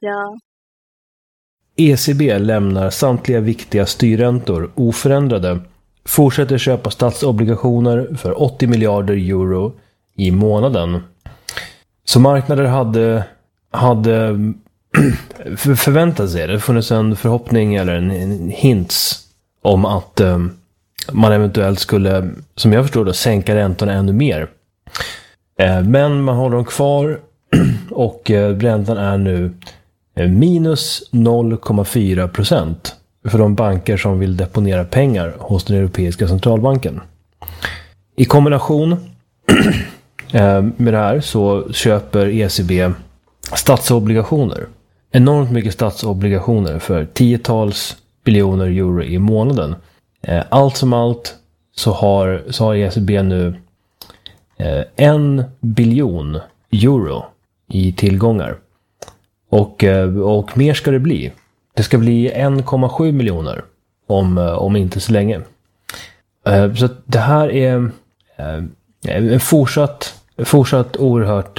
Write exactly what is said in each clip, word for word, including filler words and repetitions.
Ja. E C B lämnar samtliga viktiga styrräntor oförändrade, fortsätter köpa statsobligationer för åttio miljarder euro i månaden. Så marknader hade, hade förväntat sig, det funnits en förhoppning eller en, en hints om att um, man eventuellt skulle, som jag förstår det, sänka räntorna ännu mer. Eh, men man håller dem kvar och eh, räntan är nu eh, minus noll komma fyra procent för de banker som vill deponera pengar hos den Europeiska centralbanken. I kombination eh, med det här så köper E C B statsobligationer. Enormt mycket statsobligationer för tiotals biljoner euro i månaden. Allt som allt så har, så har E C B nu en biljon euro i tillgångar. Och, och mer ska det bli. Det ska bli en komma sju miljoner om, om inte så länge. Så det här är en fortsatt, fortsatt oerhört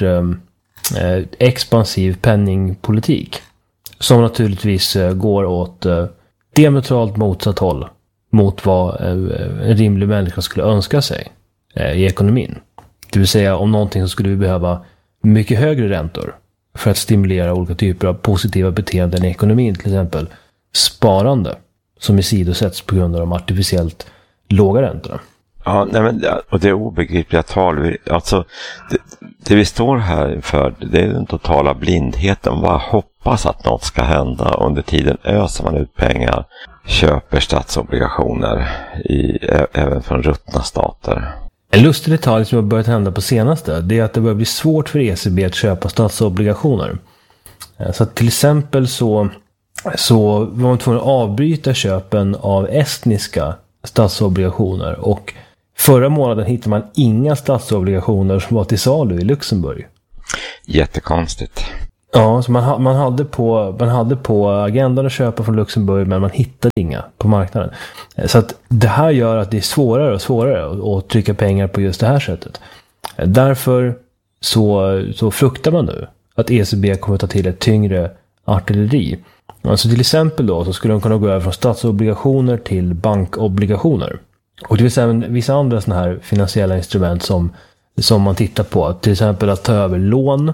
expansiv penningpolitik som naturligtvis går åt diametralt motsatt håll mot vad en rimlig människa skulle önska sig i ekonomin. Det vill säga, om någonting så skulle vi behöva mycket högre räntor för att stimulera olika typer av positiva beteenden i ekonomin, till exempel sparande som i sidosätts på grund av de artificiellt låga räntorna. Ja, nej men, och det är obegripliga tal. Alltså, det, det vi står här för, det är den totala blindheten. Bara hoppas att något ska hända. Under tiden öser man ut pengar, köper statsobligationer i, även från ruttna stater. En lustig detalj som har börjat hända på senaste, det är att det börjar bli svårt för E C B att köpa statsobligationer. Så att till exempel så, så var man tvungen att avbryta köpen av estniska statsobligationer, och förra månaden hittade man inga statsobligationer som var till salu i Luxemburg. Jättekonstigt. Ja, så man, man, hade på, man hade på agendan att köpa från Luxemburg, men man hittade inga på marknaden. Så att det här gör att det är svårare och svårare att, att trycka pengar på just det här sättet. Därför så, så fruktar man nu att E C B kommer ta till ett tyngre artilleri. Alltså till exempel då så skulle de kunna gå över från statsobligationer till bankobligationer. Och det vill säga vissa andra sådana här finansiella instrument som, som man tittar på. Till exempel att ta över lån.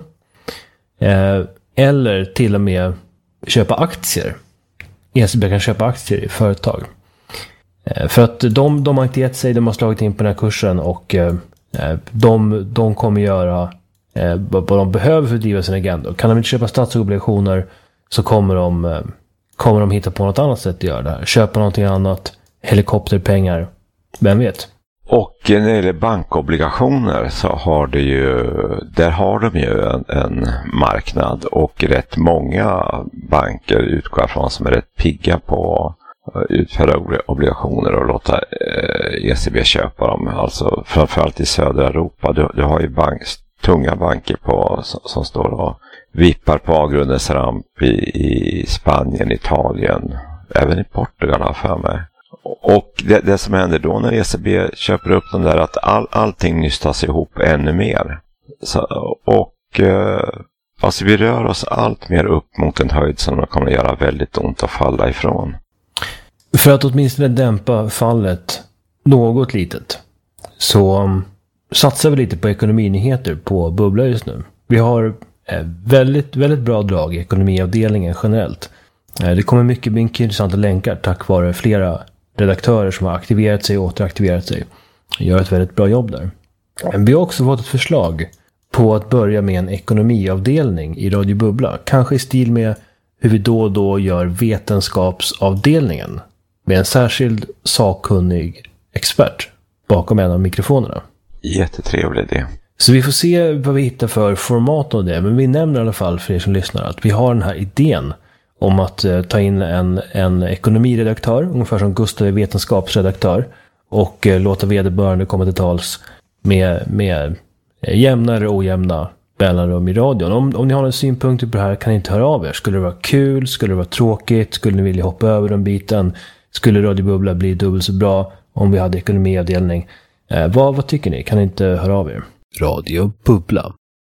Eh, eller till och med köpa aktier. E C B kan köpa aktier i företag. Eh, för att de, de har inte gett sig, de har slagit in på den här kursen, och eh, de, de kommer göra eh, vad de behöver för att driva sin agenda. Kan de inte köpa statsobligationer så kommer de, eh, kommer de hitta på något annat sätt att göra det här. Köpa någonting annat, helikopterpengar, vem vet. Och när det gäller bankobligationer så har det ju, där har de ju en, en marknad, och rätt många banker utgår från som är rätt pigga på att utföra obligationer och låta eh, E C B köpa dem. Alltså framförallt i södra Europa. Du, du har ju bank, tunga banker på, som, som står och vippar på avgrundens ramp i, i Spanien, Italien, även i Portugal har för mig. Och det, det som händer då när E C B köper upp dem där, att all, allting nystas ihop ännu mer. Så, och eh, alltså vi rör oss allt mer upp mot en höjd som det kommer att göra väldigt ont att falla ifrån. För att åtminstone dämpa fallet något litet så um, satsar vi lite på ekonominyheter på Bubbla just nu. Vi har eh, väldigt, väldigt bra drag i ekonomiavdelningen generellt. Eh, det kommer mycket, mycket intressanta länkar tack vare flera redaktörer som har aktiverat sig och återaktiverat sig. Gör ett väldigt bra jobb där. Men vi har också fått ett förslag på att börja med en ekonomiavdelning i Radio Bubbla. Kanske i stil med hur vi då och då gör vetenskapsavdelningen med en särskild sakkunnig expert bakom en av mikrofonerna. Jättetrevlig idé. Så vi får se vad vi hittar för format av det. Men vi nämner i alla fall för er som lyssnar att vi har den här idén om att uh, ta in en, en ekonomiredaktör, ungefär som Gustav är vetenskapsredaktör, och uh, låta vederbörande komma till tals med, med uh, jämna eller ojämna mellanrum i radion. Om, om ni har några synpunkter på det här kan ni inte höra av er. Skulle det vara kul? Skulle det vara tråkigt? Skulle ni vilja hoppa över den biten? Skulle Radio Bubbla bli dubbelt så bra om vi hade ekonomiavdelning? Uh, vad, vad tycker ni? Kan ni inte höra av er? Radio Bubbla.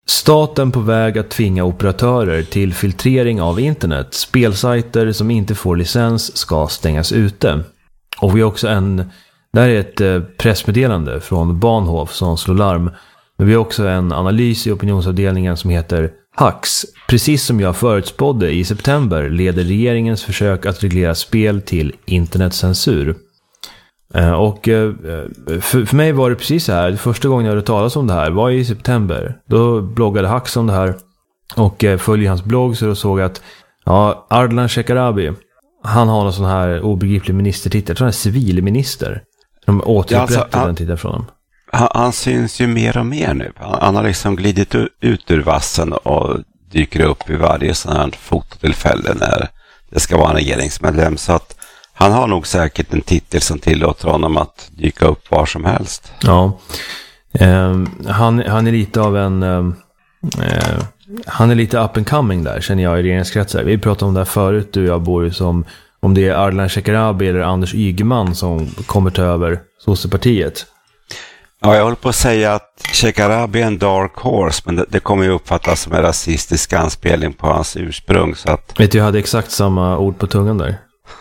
Staten på väg att tvinga operatörer till filtrering av internet. Spelsajter som inte får licens ska stängas ute. Och vi har också en, där är ett pressmeddelande från Bahnhof som slår larm. Men vi har också en analys i opinionsavdelningen som heter Hacks. Precis som jag förutspådde i september leder regeringens försök att reglera spel till internetcensur. Och för mig var det precis så här. Första gången jag hörde talas om det här var i september. Då bloggade Hacks om det här. Och följde hans blogg så då såg jag att ja, Ardalan Shekarabi, han har någon sån här obegriplig ministertitel. Jag tror han är civilminister. De återupprättade ja, alltså, den titeln från honom. Han, han syns ju mer och mer nu. Han, han har liksom glidit ut ur vassen och dyker upp i varje sån här fototillfälle när det ska vara en regeringsmedlem. Så att han har nog säkert en titel som tillåter honom att dyka upp var som helst. Ja, eh, han, han är lite av en... Eh, han är lite up and coming där, känner jag i regeringskretsar. Vi pratade om det här förut, du och jag bor som om det är Ardalan Shekarabi eller Anders Ygeman som kommer ta över Socialpartiet. Ja, jag håller på att säga att Shekarabi är en dark horse, men det, det kommer ju uppfattas som en rasistisk anspelning på hans ursprung. Så att... Vet du, jag hade exakt samma ord på tungan där.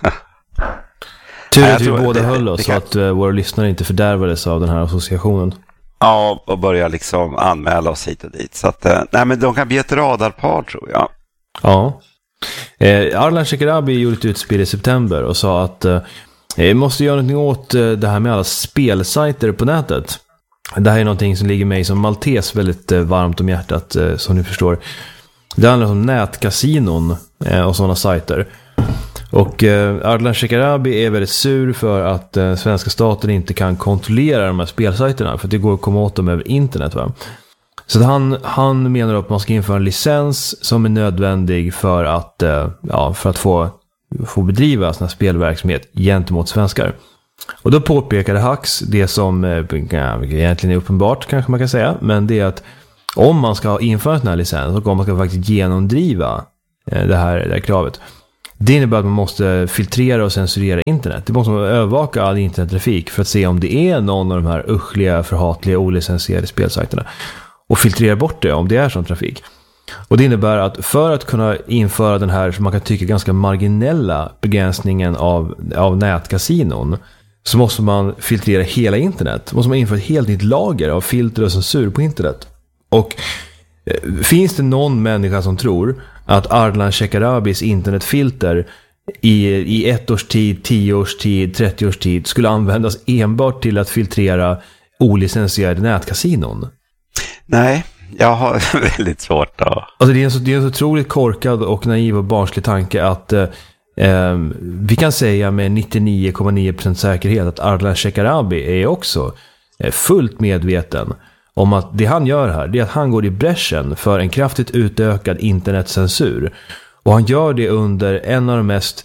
Tur att vi båda det, höll oss det, det kan... så att uh, våra lyssnare inte fördärvades av den här associationen. Ja, och börja liksom anmäla oss hit och dit. Så att, uh, nej, men de kan bli ett radarpar, tror jag. Ja. Eh, Ardalan Shekarabi gjorde ett utspel i september och sa att eh, vi måste göra någonting åt eh, det här med alla spelsajter på nätet. Det här är någonting som ligger mig som maltes väldigt eh, varmt om hjärtat, eh, som ni förstår. Det handlar om nätkasinon eh, och sådana sajter. Och eh, Ardalan Shekarabi är väldigt sur för att eh, svenska staten inte kan kontrollera de här spelsajterna, för att det går att komma åt dem över internet, va? Så han, han menar att man ska införa en licens som är nödvändig för att, eh, ja, för att få, få bedriva sån här spelverksamhet gentemot svenskar. Och då påpekade Hacks det som eh, ja, egentligen är uppenbart, kanske man kan säga, men det är att om man ska införa en sån här licens och om man ska faktiskt genomdriva eh, det, här, det här kravet, det innebär att man måste filtrera och censurera internet. Det måste man övervaka all internettrafik för att se om det är någon av de här uschliga, förhatliga, olicensierade spelsajterna. Och filtrera bort det om det är sån trafik. Och det innebär att för att kunna införa den här, som man kan tycka ganska marginella begränsningen av, av nätkasinon, så måste man filtrera hela internet. Måste man införa ett helt nytt lager av filter och censur på internet. Och eh, finns det någon människa som tror att Ardalan Shekarabis internetfilter i, i ett års tid, tio års tid, trettio års tid skulle användas enbart till att filtrera olicensierade nätkasinon? Nej, jag har väldigt svårt att... Alltså det är en så, det är en så otroligt korkad och naiv och barnslig tanke att eh, eh, vi kan säga med nittionio komma nio procent säkerhet att Ardalan Shekarabi är också eh, fullt medveten om att det han gör här, det är att han går i bräschen för en kraftigt utökad internetcensur. Och han gör det under en av de mest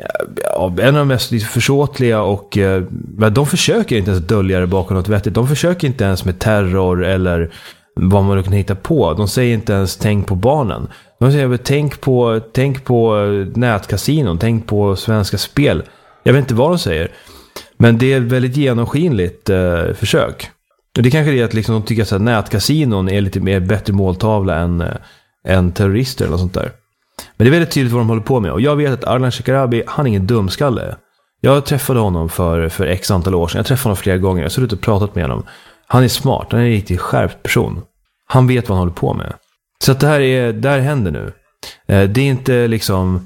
en av de mest försåtliga och de försöker inte ens dölja det bakom något vettigt. De försöker inte ens med terror eller vad man kan hitta på. De säger inte ens tänk på barnen. De säger tänk på, tänk på nätkasinon, tänk på svenska spel. Jag vet inte vad de säger. Men det är ett väldigt genomskinligt eh, försök. Det kanske är att liksom de tycker att nätkasinon är lite mer bättre måltavla än, än terrorister eller något sånt där. Men det är väldigt tydligt vad de håller på med. Och jag vet att Ardalan Shekarabi, han är ingen dumskalle. Jag träffade honom för, för x antal år sedan. Jag träffade honom flera gånger. Jag har suttit och pratat med honom. Han är smart. Han är en riktigt skärpt person. Han vet vad han håller på med. Så att det här, är, det här händer nu. Det är inte liksom...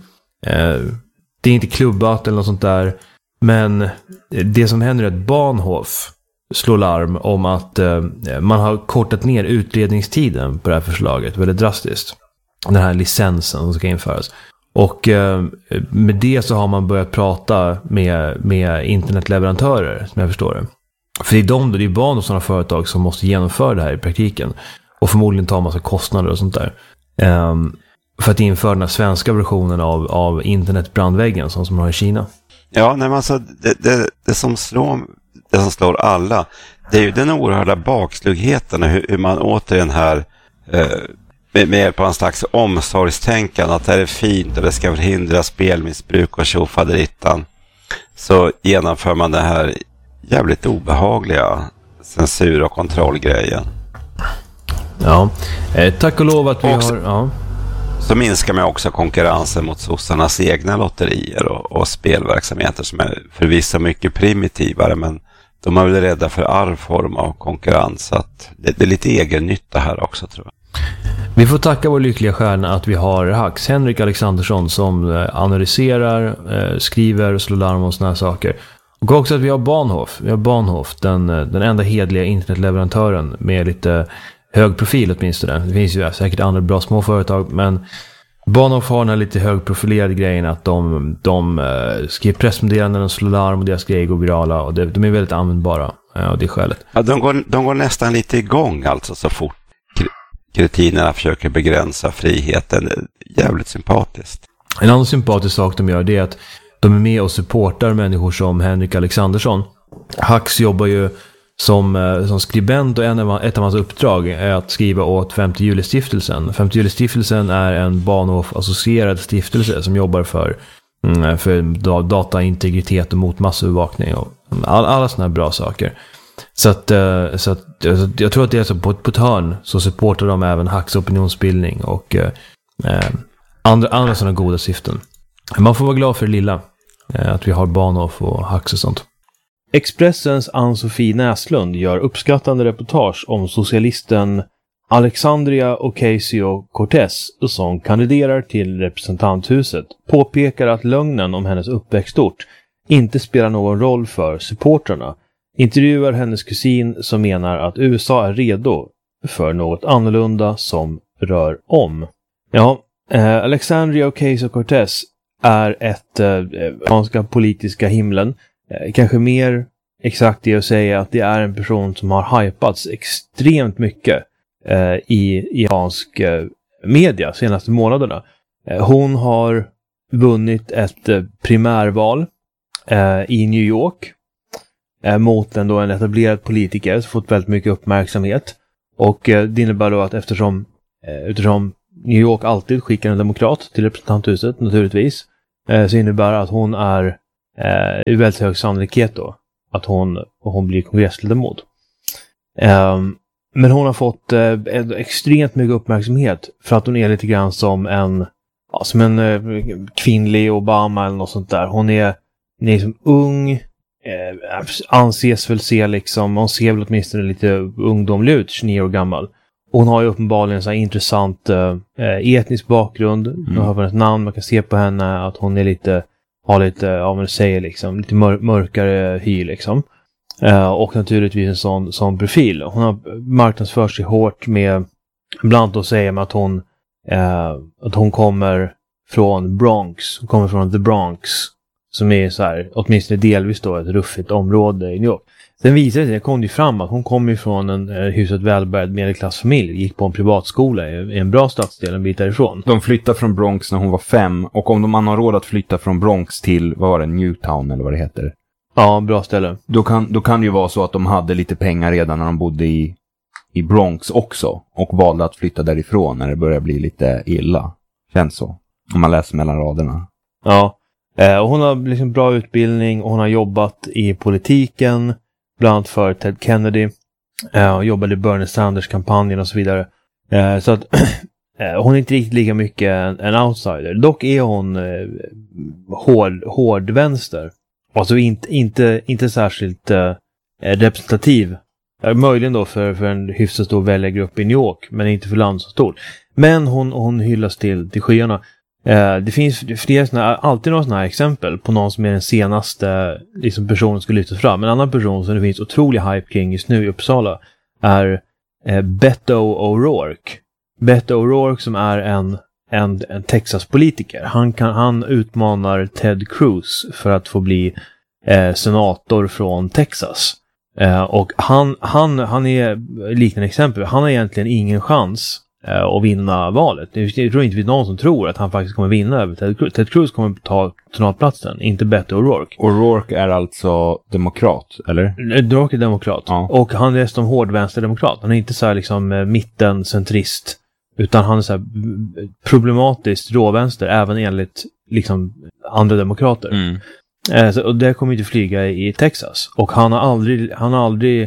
Det är inte klubbat eller något sånt där. Men det som händer är att Bahnhof slår larm om att man har kortat ner utredningstiden på det här förslaget väldigt drastiskt. Den här licensen som ska införas. Och eh, med det så har man börjat prata med, med internetleverantörer, som jag förstår det. För det är de, det är barn och sådana företag som måste genomföra det här i praktiken. Och förmodligen ta en massa kostnader och sånt där. Eh, för att införa den här svenska versionen av, av internetbrandväggen som, som man har i Kina. Ja, nej, men alltså det, det, det, som slår, det som slår alla, det är ju den oerhörda bakslugheten hur, hur man återigen här... Eh, med hjälp av en slags omsorgstänkande att det här är fint och det ska förhindra spelmissbruk och tjofaderittan, så genomför man det här jävligt obehagliga censur- och kontrollgrejen. Ja, eh, tack och lov att vi Också, har... Ja. Så minskar man också konkurrensen mot sossarnas egna lotterier och, och spelverksamheter som är förvisso mycket primitivare, men de är väl rädda för all form av konkurrens. Så att det, det är lite egen nytta här också, tror jag. Vi får tacka vår lyckliga stjärna att vi har Hax, Henrik Alexandersson, som analyserar, skriver och slår larm om såna här saker. Och också att vi har Bahnhof. Vi har Bahnhof, den, den enda hedliga internetleverantören med lite hög profil åtminstone. Det finns ju säkert andra bra små företag, men Bahnhof har den här lite högprofilerade grejen att de, de uh, skriver pressmeddelanden och slår larm och deras grejer går virala, och det, de är väldigt användbara uh, och det är skälet. Ja, de, går, de går nästan lite igång alltså så fort kretinerna försöker begränsa friheten. Jävligt sympatiskt. En annan sympatisk sak de gör, det är att de är med och supportar människor som Henrik Alexandersson. Hax jobbar ju som, som skribent, och en av, ett av hans uppdrag är att skriva åt femte juli-stiftelsen. femte juli-stiftelsen är en Bahnhof-associerad stiftelse som jobbar för, för dataintegritet och mot massövervakning och all, alla såna här bra saker. Så att, så att jag tror att det är så på, på ett hörn så supportar de även Hax opinionsbildning och eh, andra, andra sådana goda syften. Man får vara glad för det lilla, eh, att vi har Bahnhof och Hax och sånt. Expressens Ann-Sofie Näslund gör uppskattande reportage om socialisten Alexandria Ocasio-Cortez som kandiderar till representanthuset, påpekar att lögnen om hennes uppväxtort inte spelar någon roll för supportrarna. Intervjuar hennes kusin som menar att U S A är redo för något annorlunda som rör om. Ja, eh, Alexandria Ocasio-Cortez är ett amerikanska eh, politiska himlen. Eh, kanske mer exakt det att säga att det är en person som har hypats extremt mycket eh, i japansk eh, media de senaste månaderna. Eh, hon har vunnit ett eh, primärval eh, i New York mot en, då en etablerad politiker som fått väldigt mycket uppmärksamhet. Och eh, det innebär då att eftersom, eh, eftersom New York alltid skickar en demokrat till representanthuset naturligtvis, eh, så innebär att hon är eh, i väldigt hög sannolikhet då att hon, hon blir kongressledamot. Eh, men hon har fått eh, extremt mycket uppmärksamhet för att hon är lite grann som en, ja, som en eh, kvinnlig Obama eller något sånt där. Hon är, hon är liksom ung, Eh, anses väl se liksom, hon ser väl åtminstone lite ungdomlig ut, tjugonio år gammal. Och hon har ju uppenbarligen en så här intressant eh, etnisk bakgrund. Mm. Hon har ett namn, man kan se på henne att hon är lite, har lite, ja men säger liksom, lite mör- mörkare hy liksom. Eh, och naturligtvis en sån, sån profil. Hon har marknadsfört sig hårt med, bland annat att säga att hon, eh, att hon kommer från Bronx, hon kommer från The Bronx. Som är så här, åtminstone delvis då ett ruffigt område i New York. Sen visade det sig, det kom ju fram att hon kom ifrån en eh, huset välbärgad medelklassfamilj. Gick på en privatskola i, i en bra stadsdel en bit därifrån. De flyttade från Bronx när hon var fem. Och om man har råd att flytta från Bronx till, vad var det, Newtown eller vad det heter. Ja, bra ställe. Då kan, då kan det ju vara så att de hade lite pengar redan när de bodde i, i Bronx också. Och valde att flytta därifrån när det börjar bli lite illa. Känns så. Om man läser mellan raderna. Ja. Eh, och hon har liksom bra utbildning och hon har jobbat i politiken, bland annat för Ted Kennedy, eh, och jobbade i Bernie Sanders-kampanjen och så vidare. Eh, så att eh, hon är inte riktigt lika mycket en, en outsider. Dock är hon eh, hård, hård vänster. Alltså inte, inte, inte särskilt eh, representativ. Eh, möjligen då för, för en hyfsat stor väljargrupp i New York, men inte för land så stort. Men hon, hon hyllas till, till skyarna. Uh, det finns flera såna, alltid några sådana här exempel på någon som är den senaste liksom, personen som ska lyftas fram. En annan person som det finns otrolig hype kring just nu i Uppsala är uh, Beto O'Rourke. Beto O'Rourke som är en, en, en Texas-politiker. Han, kan, han utmanar Ted Cruz för att få bli uh, senator från Texas. Uh, och han, han, han är liknande exempel. Han har egentligen ingen chans och vinna valet. Jag tror inte det är någon som tror att han faktiskt kommer vinna över Ted Cruz. Ted Cruz kommer ta senatplatsen, inte Beto O'Rourke. O'Rourke är alltså demokrat, eller? O'Rourke är demokrat. Ja. Och han är dessutom hårdvänsterdemokrat. Han är inte så här liksom mitten-centrist, utan han är så här problematiskt råvänster, även enligt liksom andra demokrater. Mm. Eh, så, och det kommer inte flyga i Texas. Och han har aldrig, han har aldrig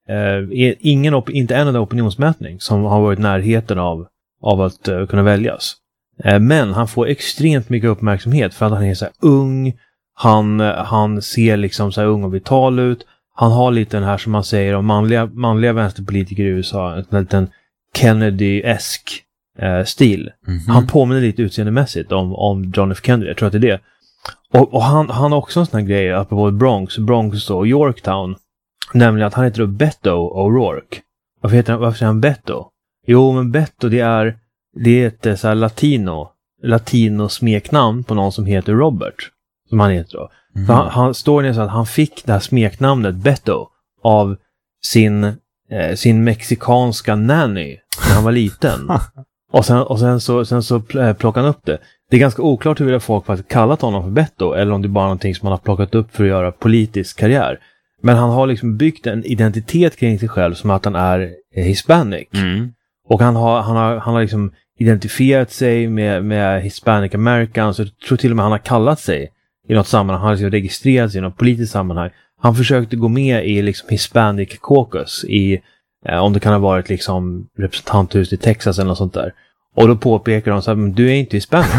eh, ingen op- inte en enda opinionsmätning som har varit i närheten av, av att uh, kunna väljas. Eh, men han får extremt mycket uppmärksamhet för att han är så här ung, han, han ser liksom så här ung och vital ut. Han har lite den här som man säger om manliga, manliga vänsterpolitiker i U S A, en liten Kennedy-esk eh, stil. Mm-hmm. Han påminner lite utseendemässigt om, om John F. Kennedy, jag tror att det är det. Och, och han, han har också en sån här grej, apropå Bronx, Bronx och Yorktown, nämligen att han heter Beto O'Rourke. Varför heter han, varför säger han Beto? Jo, men Beto, det är, det är ett så här latino, latino smeknamn på någon som heter Robert, som han heter då. Mm. Han, han står det så att han fick det här smeknamnet Beto av sin, eh, sin mexikanska nanny när han var liten. och sen, och sen, så, sen så plockade han upp det. Det är ganska oklart huruvida folk faktiskt kallat honom för Beto eller om det är bara någonting som han har plockat upp för att göra politisk karriär. Men han har liksom byggt en identitet kring sig själv som att han är hispanic. Mm. Och han har, han har, han har liksom identifierat sig med, med Hispanic Americans. Jag tror till och med han har kallat sig i något sammanhang. Han har liksom registrerat sig i något politiskt sammanhang. Han försökte gå med i liksom Hispanic Caucus i, eh, om det kan ha varit liksom representanthus i Texas eller något sånt där. Och då påpekar de så här, men du är inte hispanic.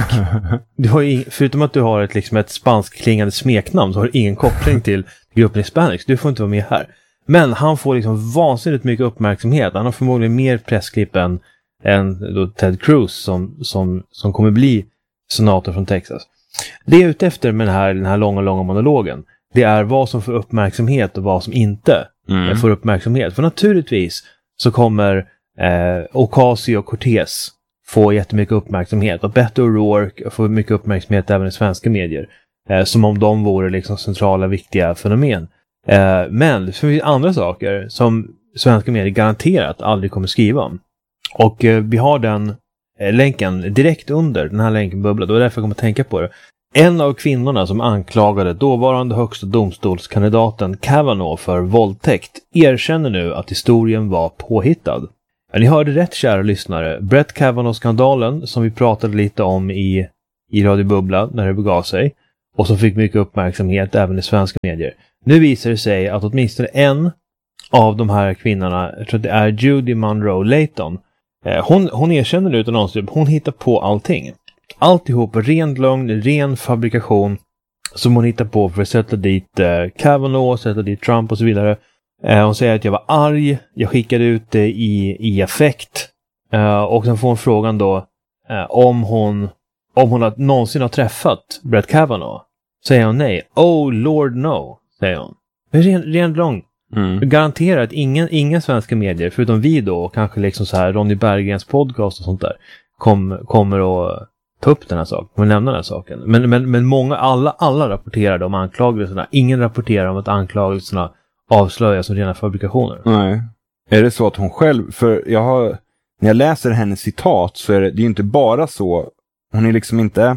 Du har ing- förutom att du har ett, liksom ett spanskklingande smeknamn så har du ingen koppling till gruppen hispanics. Du får inte vara med här. Men han får liksom vansinnigt mycket uppmärksamhet. Han har förmodligen mer pressklipp än, än då Ted Cruz som, som, som kommer bli senator från Texas. Det är ute efter med den här, den här långa, långa monologen. Det är vad som får uppmärksamhet och vad som inte mm. får uppmärksamhet. För naturligtvis så kommer eh, Ocasio-Cortez få jättemycket uppmärksamhet. Och Beto O'Rourke får mycket uppmärksamhet även i svenska medier. Eh, som om de vore liksom centrala, viktiga fenomen. Eh, men det finns andra saker som svenska medier garanterat aldrig kommer skriva om. Och eh, vi har den eh, länken direkt under den här länken bubbla. Då är det därför jag kommer att tänka på det. En av kvinnorna som anklagade dåvarande högsta domstolskandidaten Kavanaugh för våldtäkt erkänner nu att historien var påhittad. Ja, ni hörde rätt, kära lyssnare. Brett Kavanaugh-skandalen som vi pratade lite om i, i Radio Bubbla när det begav sig och som fick mycket uppmärksamhet även i svenska medier. Nu visar det sig att åtminstone en av de här kvinnorna, jag tror att det är Judy Monroe Layton, eh, hon, hon erkänner nu utan någonsin, hon hittar på allting. Alltihop ren lögn, ren fabrikation som hon hittar på för att sätta dit eh, Kavanaugh, sätta dit Trump och så vidare. Eh, hon säger att jag var arg, jag skickade ut det i, i affekt. Eh, och sen får hon frågan då eh, om hon om hon har, någonsin har träffat Brett Kavanaugh. Säger hon nej. Oh lord no, säger hon. Men ren, ren lång. Mm. Garanterar att ingen, inga svenska medier, förutom vi då och kanske liksom så här Ronny Berggrens podcast och sånt där, kom, kommer att ta upp den här saken, kommer nämna den här saken. Men, men, men många, alla, alla rapporterar om anklagelserna. Ingen rapporterar om att anklagelserna avslöjas som rena fabrikationer. Nej. Är det så att hon själv, för jag har, när jag läser hennes citat så är det, det är ju inte bara så, hon är liksom inte,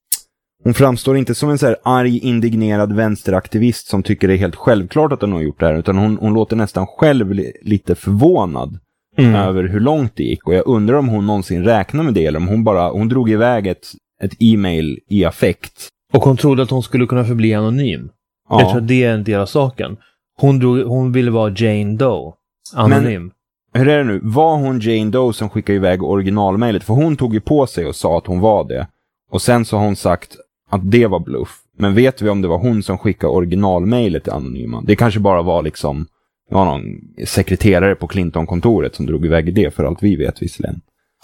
hon framstår inte som en så här arg, indignerad vänsteraktivist som tycker det är helt självklart att hon har gjort det här, utan hon, hon låter nästan själv li, lite förvånad mm. över hur långt det gick. Och jag undrar om hon någonsin räknar med det, eller om hon bara, hon drog iväg ett, ett e-mail i affekt. Och hon trodde att hon skulle kunna förbli anonym. Ja. Jag tror att det är en del av saken. Hon, drog, hon ville vara Jane Doe, anonym. Men hur är det nu? Var hon Jane Doe som skickade iväg originalmailet? För hon tog ju på sig och sa att hon var det. Och sen så har hon sagt att det var bluff. Men vet vi om det var hon som skickade originalmailet till anonyma? Det kanske bara var liksom, det var någon sekreterare på Clinton-kontoret som drog iväg det, för allt vi vet visserligen.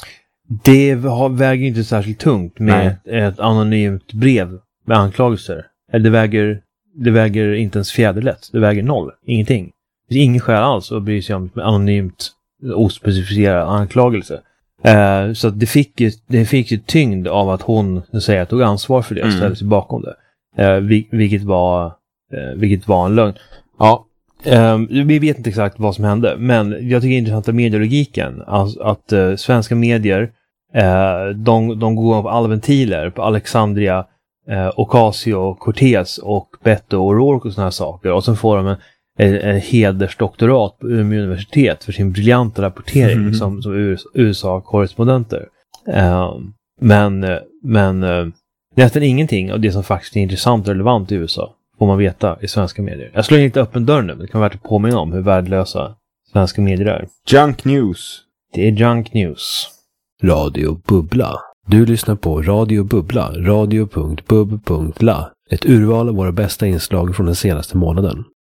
Det har, väger inte särskilt tungt med ett, ett anonymt brev med anklagelser. Det väger, det väger inte ens fjäderlätt. Det väger noll. Ingenting. Det är ingen skäl alls att bry sig om anonymt ospecificerad anklagelse. Uh, så det fick, ju, det fick ju tyngd av att hon säger, tog ansvar för det och mm. ställde sig bakom det. Uh, vil, vilket, var, uh, vilket var en lögn. Ja, um, vi vet inte exakt vad som hände, men jag tycker det är intressant med medielogiken. Alltså att uh, svenska medier, uh, de, de går på alla ventiler, på Alexandria, uh, Ocasio, Cortez och Beto O'Rourke och såna här saker. Och sen får de en en hedersdoktorat på Umeå universitet för sin briljanta rapportering mm. som, som U S A-korrespondenter. Um, men men uh, nästan ingenting av det som faktiskt är intressant och relevant i U S A får man veta i svenska medier. Jag slår inte öppen dörren nu, men det kan vara värt att påminna om hur värdelösa svenska medier är. Junk news. Det är junk news. Radio Bubbla. Du lyssnar på Radio Bubbla, radio punkt bub punkt la. Ett urval av våra bästa inslag från den senaste månaden.